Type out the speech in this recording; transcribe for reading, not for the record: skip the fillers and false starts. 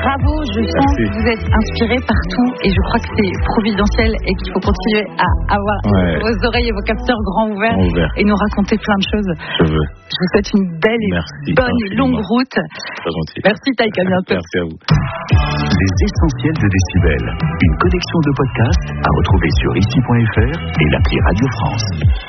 Bravo, je sens que vous êtes inspiré partout et je crois que c'est providentiel et qu'il faut continuer à avoir vos oreilles et vos capteurs grands ouverts et nous raconter plein de choses. Je vous souhaite une belle et bonne et longue route. Très gentil. Merci Taïk, à bientôt. Merci à vous. Les essentiels de Décibel, une collection de podcasts à retrouver sur ici.fr et l'appli Radio France.